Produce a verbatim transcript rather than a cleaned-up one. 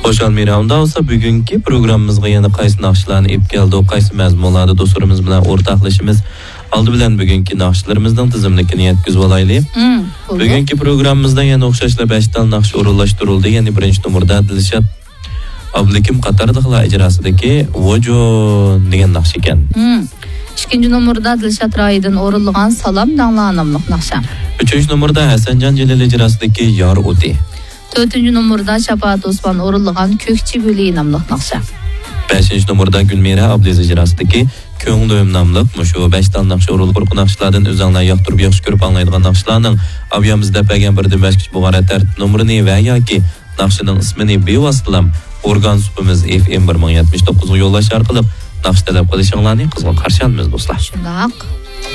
Xo'shal Miramda olsa bugungi programmamizga yana qaysi naqshlarni ep keldi, qaysi mazmunlarda do'stlarimiz bilan o'rtoqlashimiz oldi bilan bugungi naqshlarımızdan tizimlikini yetkazib olaylik. Hmm, bugungi programmamizda yana o'xshashla besh tal naqsh o'rinlashtirildi. Ya'ni birinchi numurda Dilshod Abdulikim qatorliqlar ijrosidagi Vojo degan naqsh ekan. Hmm. ikkinchi numurda Dilshod Royidan o'rinlagan Salom danglanimliq naqsha. uchinchi numurda Hasanjon Jalil ijrosidagi Yor o'ti. to'rtinchi numurda Shafaat Osman o'rinlagan Ko'kchi Guli nomli naqsha. beshinchi numurda Gulmira Abdulaziz ijrosidagi Ko'nglim nomli mushu besh tal naqsh o'rinli naqshlardan o'zinglar yoqtirib yaxshi ko'rib anglaydigan naqshlarning avyamizda payg'ambardan bashkish bo'lgan tartib nomerini va yoki naqshining ismini bevosita organ supimiz F M bir ming yetmish to'qqiz ga yo'llash orqali naqsh talab qilishinglarni qizg'in qarshi olamiz do'stlar. Shundoq.